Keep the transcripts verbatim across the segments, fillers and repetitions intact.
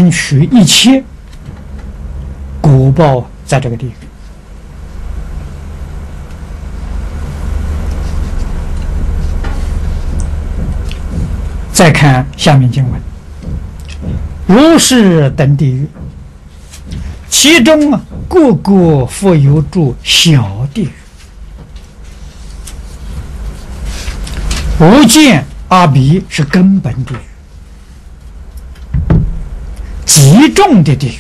贪取一切，果报在这个地狱。再看下面经文：如是等地狱，其中啊，各个复有住小地狱。无间阿鼻是根本地狱，极重的地狱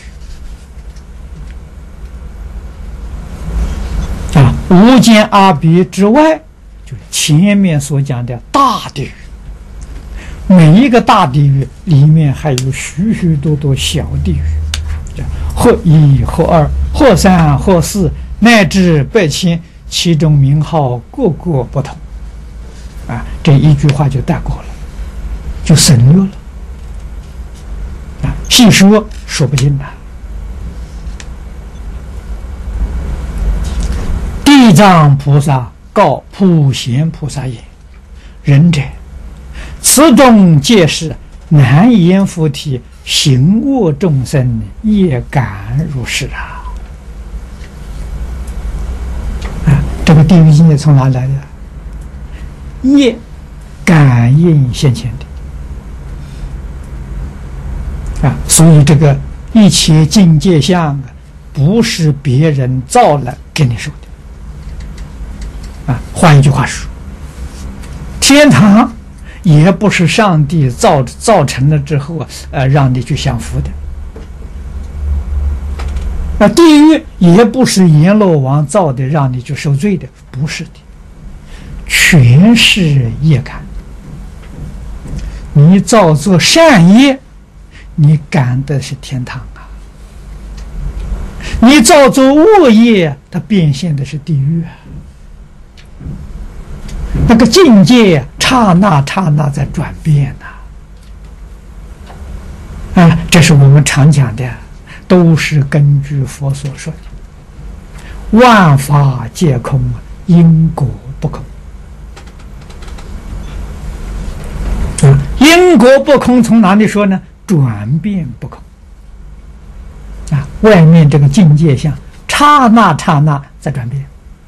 啊。无间阿鼻之外，就前面所讲的大地狱。每一个大地狱里面还有许许多多小地狱，或一、或二、或三、或四，乃至百千，其中名号各个不同。啊，这一句话就带过了，就省略了。啊，细说说不尽了。地藏菩萨告普贤菩萨言：“仁者，此中皆是难言佛体，行恶众生业感如是啊！”啊，这个地狱境界从哪来的？业感应现前的啊，所以这个一切境界相啊，不是别人造了给你受的啊。换一句话说，天堂也不是上帝造造成了之后啊，呃，让你去享福的。啊，地狱也不是阎罗王造的，让你去受罪的，不是的。全是业感。你造作善业，你感的是天堂啊；你造作恶业，它变现的是地狱啊。那个境界刹那刹那在转变呐、啊。啊，这是我们常讲的，都是根据佛所说的。万法皆空，因果不空。因果不空从哪里说呢？转变不空啊！外面这个境界相，刹那刹那在转变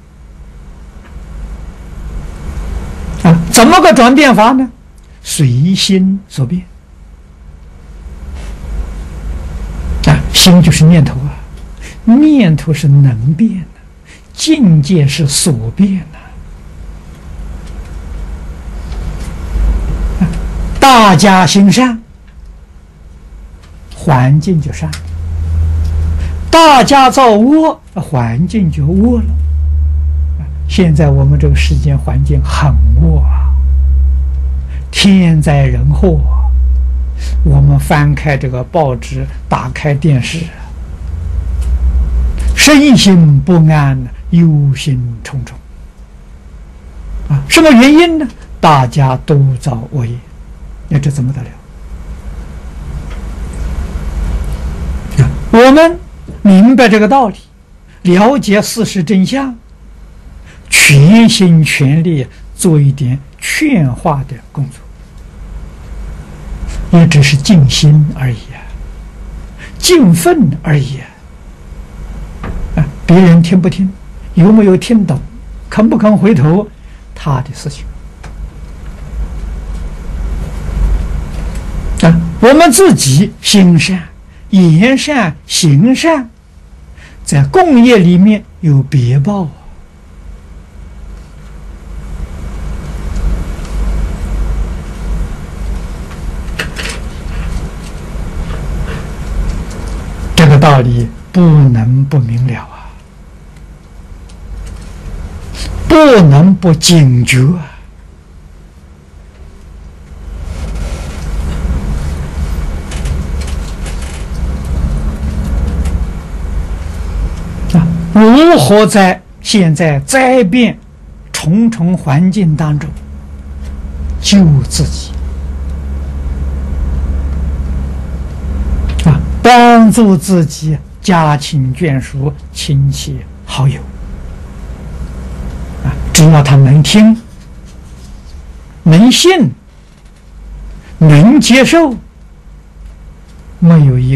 啊！怎么个转变法呢？随心所变啊！心就是念头啊，念头是能变的，境界是所变的。大家行善，环境就善；大家造恶，环境就恶了。现在我们这个世间环境很恶啊，天灾人祸。我们翻开这个报纸，打开电视，身心不安，忧心忡忡啊！什么原因呢？大家都造恶业。那这怎么得了？我们明白这个道理，了解事实真相，全心全力做一点劝化的工作，也只是尽心而已啊，尽分而已啊。啊，别人听不听，有没有听懂，肯不肯回头，他的事情。啊，我们自己心善、言善、行善，在共业里面有别报啊。这个道理不能不明了啊，不能不警觉啊。如何在现在灾变重重环境当中救自己啊，帮助自己家亲眷属、亲戚好友啊，只要他能听、能信、能接受，没有一